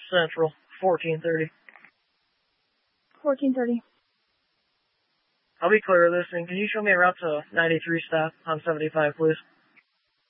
Central, 1430. 1430. I'll be clear of this, and can you show me a route to 93 stop on 75, please?